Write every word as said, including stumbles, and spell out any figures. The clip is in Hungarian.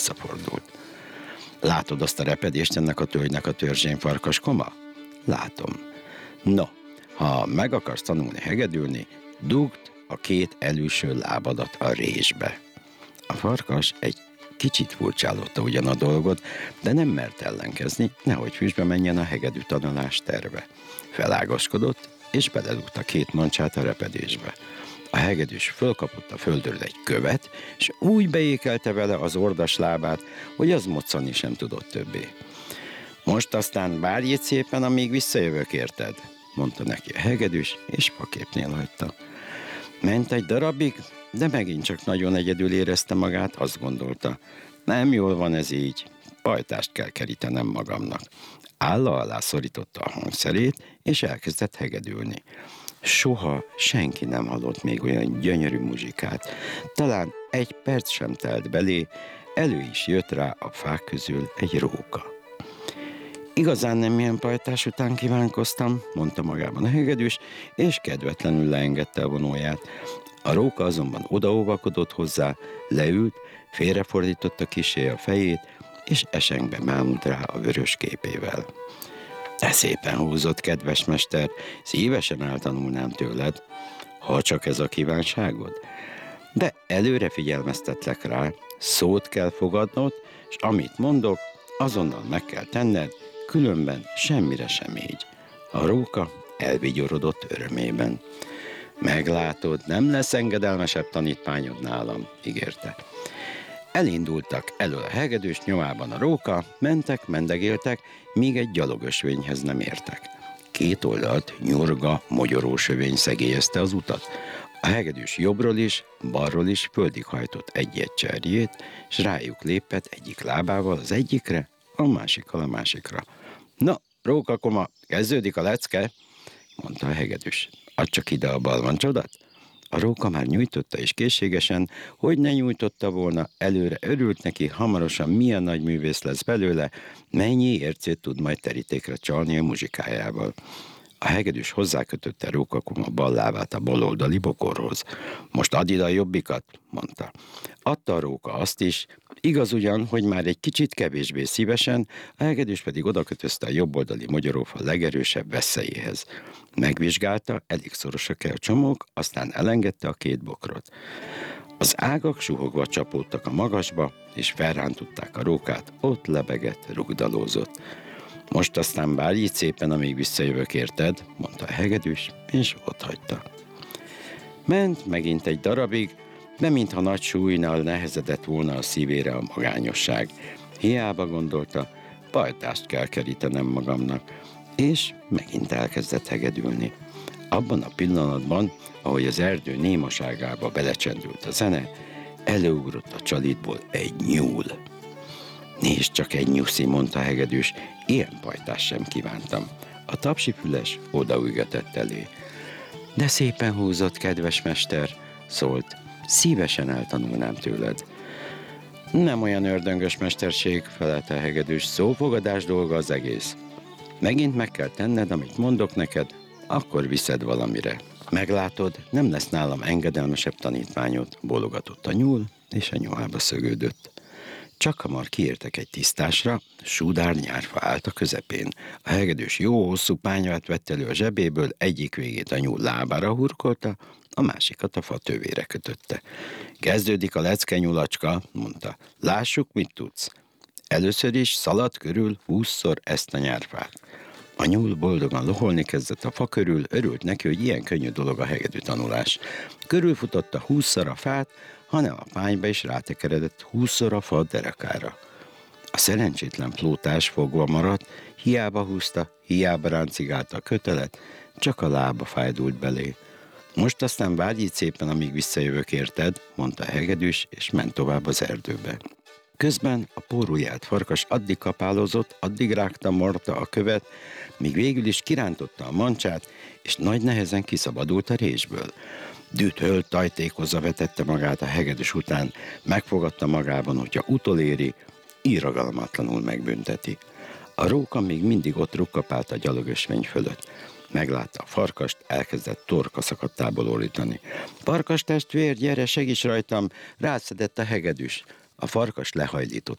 visszafordult. Látod azt a repedést ennek a tölgynek a törzsén, farkaskoma? Látom. No, ha meg akarsz tanulni hegedülni, dugd a két előső lábadat a résbe. A farkas egy kicsit furcsállotta ugyan a dolgot, de nem mert ellenkezni, nehogy füstbe menjen a hegedű tanulás terve. Felágaskodott, és beledugta két mancsát a repedésbe. A hegedűs fölkapott a földről egy követ, és úgy beékelte vele az ordas lábát, hogy az moccani sem tudott többé. Most aztán várj itt szépen, amíg visszajövök, érted? Mondta neki a hegedűs, és faképnél hagyta. Ment egy darabig, de megint csak nagyon egyedül érezte magát, azt gondolta. Nem jól van ez így, pajtást kell kerítenem magamnak. Álla alá szorította a hangszerét, és elkezdett hegedülni. Soha senki nem hallott még olyan gyönyörű muzsikát. Talán egy perc sem telt belé, elő is jött rá a fák közül egy róka. Igazán nem ilyen pajtás után kívánkoztam, mondta magában a hegedűs, és kedvetlenül leengedte a vonóját. A róka azonban odaóvakodott hozzá, leült, félrefordította kissé a fejét, és esengbe mámult rá a vörös képével. De szépen húzott, kedves mester, szívesen eltanulnám tőled, ha csak ez a kívánságod. De előre figyelmeztetlek rá, szót kell fogadnod, és amit mondok, azonnal meg kell tenned, különben semmire sem így. A róka elvigyorodott örömében. Meglátod, nem lesz engedelmesebb tanítványod nálam, ígérte. Elindultak elől a hegedűs nyomában a róka, mentek, mendegéltek, míg egy gyalogösvényhez nem értek. Két oldalt nyurga, mogyorós övény szegélyezte az utat. A hegedűs jobbról is, balról is földig hajtott egy-egy cserjét, és rájuk lépett egyik lábával az egyikre, a másikkal a másikra. Na, rókakoma, kezdődik a lecke, mondta a hegedűs. Add csak ide a balmancsodat. A róka már nyújtotta is készségesen, hogy ne nyújtotta volna, előre örült neki, hamarosan milyen nagy művész lesz belőle, mennyi ércét tud majd terítékre csalni a muzsikájával. A hegedűs hozzákötötte rókakoma bal lábát a baloldali bokorhoz. Most add ide a jobbikat, mondta. Adta a róka azt is, igaz ugyan, hogy már egy kicsit kevésbé szívesen, a hegedűs pedig odakötözte a jobboldali mogyorófa legerősebb veszélyéhez. Megvizsgálta, elég szorosak el csomók, aztán elengedte a két bokrot. Az ágak suhogva csapódtak a magasba, és felrántották a rókát, ott lebegett, rugdalózott. Most aztán várj itt szépen, amíg visszajövök, érted? Mondta a hegedűs, és otthagyta. Ment megint egy darabig, de mintha nagy súlynal nehezedett volna a szívére a magányosság. Hiába gondolta, pajtást kell kerítenem magamnak, és megint elkezdett hegedülni. Abban a pillanatban, ahogy az erdő némaságába belecsendült a zene, előugrott a csalitból egy nyúl. Nézd csak, egy nyuszi, mondta a hegedűs, ilyen pajtást sem kívántam. A tapsifüles odaügetett elé. De szépen húzott, kedves mester, szólt, szívesen eltanulnám tőled. Nem olyan ördöngös mesterség, felelte a hegedűs, szófogadás dolga az egész. Megint meg kell tenned, amit mondok neked, akkor viszed valamire. Meglátod, nem lesz nálam engedelmesebb tanítványod, bólogatott a nyúl, és a nyomába szögődött. Csak hamar kiértek egy tisztásra, súdár nyárfa állt a közepén. A hegedűs jó hosszú pányvát vett elő a zsebéből, egyik végét a nyúl lábára hurkolta, a másikat a fa tövére kötötte. Kezdődik a lecke, nyulacska, mondta. Lássuk, mit tudsz. Először is szaladt körül húszszor ezt a nyárfát. A nyúl boldogan loholni kezdett a fa körül, örült neki, hogy ilyen könnyű dolog a hegedű tanulás. Körülfutotta húszszor a fát, hanem a pányba is rátekeredett húszszor a fa derekára. A szerencsétlen plótás fogva maradt, hiába húzta, hiába ráncigálta a kötelet, csak a lába fájdult belé. Most aztán várj itt szépen, amíg visszajövök, érted, mondta a hegedűs, és ment tovább az erdőbe. Közben a pórujját farkas addig kapálozott, addig rágta, marta a követ, míg végül is kirántotta a mancsát, és nagy nehezen kiszabadult a résből. Düthölt, tajtékozva vetette magát a hegedűs után, megfogadta magában, hogyha utoléri, irgalmatlanul megbünteti. A róka még mindig ott rukkapált a gyalogösvény fölött. Meglátta a farkast, elkezdett torka szakadtából orítani. Farkas testvér, gyere, segíts rajtam, rászedett a hegedűs. A farkas lehajlította